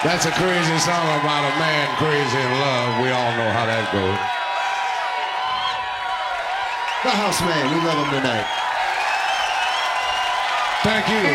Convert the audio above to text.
That's a crazy song about a man crazy in love. We all know how that goes. The Houseman, we love him tonight. Thank you.